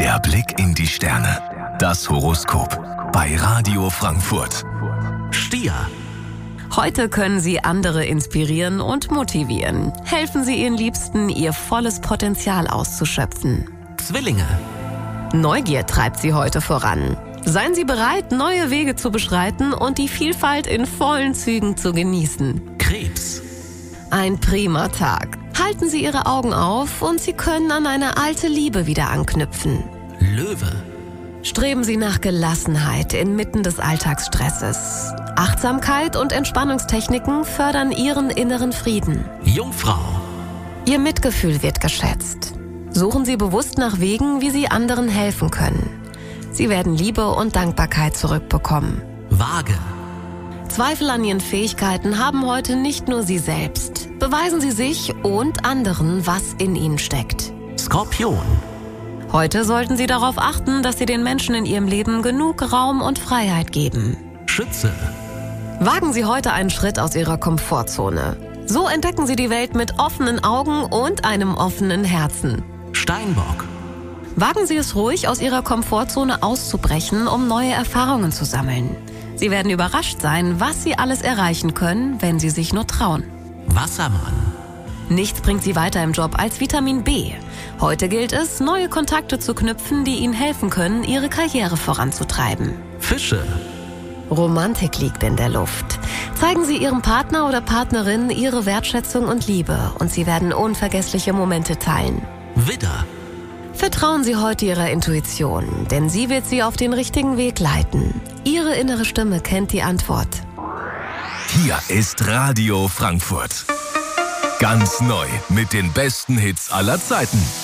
Der Blick in die Sterne. Das Horoskop bei Radio Frankfurt. Stier. Heute können Sie andere inspirieren und motivieren. Helfen Sie Ihren Liebsten, ihr volles Potenzial auszuschöpfen. Zwillinge. Neugier treibt Sie heute voran. Seien Sie bereit, neue Wege zu beschreiten und die Vielfalt in vollen Zügen zu genießen. Krebs. Ein prima Tag. Halten Sie Ihre Augen auf und Sie können an eine alte Liebe wieder anknüpfen. Löwe. Streben Sie nach Gelassenheit inmitten des Alltagsstresses. Achtsamkeit und Entspannungstechniken fördern Ihren inneren Frieden. Jungfrau. Ihr Mitgefühl wird geschätzt. Suchen Sie bewusst nach Wegen, wie Sie anderen helfen können. Sie werden Liebe und Dankbarkeit zurückbekommen. Waage. Zweifel an Ihren Fähigkeiten haben heute nicht nur Sie selbst. Beweisen Sie sich und anderen, was in Ihnen steckt. Skorpion. Heute sollten Sie darauf achten, dass Sie den Menschen in Ihrem Leben genug Raum und Freiheit geben. Schütze. Wagen Sie heute einen Schritt aus Ihrer Komfortzone. So entdecken Sie die Welt mit offenen Augen und einem offenen Herzen. Steinbock. Wagen Sie es ruhig, aus Ihrer Komfortzone auszubrechen, um neue Erfahrungen zu sammeln. Sie werden überrascht sein, was Sie alles erreichen können, wenn Sie sich nur trauen. Wassermann. Nichts bringt Sie weiter im Job als Vitamin B. Heute gilt es, neue Kontakte zu knüpfen, die Ihnen helfen können, Ihre Karriere voranzutreiben. Fische. Romantik liegt in der Luft. Zeigen Sie Ihrem Partner oder Partnerin Ihre Wertschätzung und Liebe und Sie werden unvergessliche Momente teilen. Widder. Vertrauen Sie heute Ihrer Intuition, denn sie wird Sie auf den richtigen Weg leiten. Ihre innere Stimme kennt die Antwort. Hier ist Radio Frankfurt. Ganz neu mit den besten Hits aller Zeiten.